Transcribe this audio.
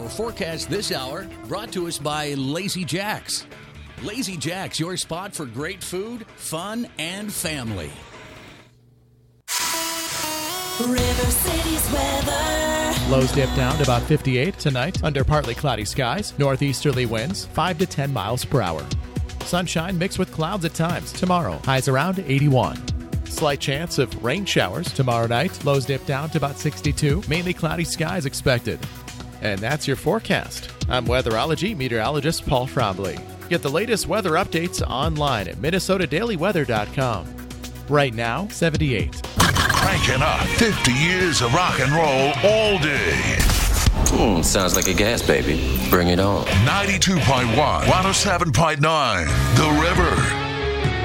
Our forecast this hour brought to us by Lazy Jacks. Lazy Jacks, your spot for great food, fun, and family. River City's weather. Lows dip down to about 58 tonight under partly cloudy skies. Northeasterly winds 5 to 10 miles per hour. Sunshine mixed with clouds at times. Tomorrow, highs around 81. Slight chance of rain showers tomorrow night. Lows dip down to about 62. Mainly cloudy skies expected. And that's your forecast. I'm weatherology meteorologist Paul Frombley. Get the latest weather updates online at MinnesotaDailyWeather.com. Right now, 78. Cranking up 50 years of rock and roll all day. Sounds like a gas baby. Bring it on. 92.1, 107.9, The River.